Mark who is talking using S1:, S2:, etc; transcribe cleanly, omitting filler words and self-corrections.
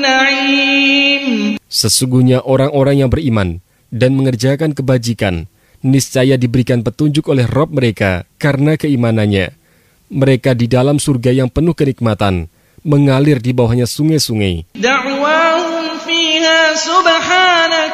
S1: النعيم.
S2: Sesungguhnya orang-orang yang beriman dan mengerjakan kebajikan, niscaya diberikan petunjuk oleh Rabb mereka karena keimanannya. Mereka di dalam surga yang penuh kenikmatan, mengalir di bawahnya sungai-sungai.
S1: دعواهم فيها سبحانك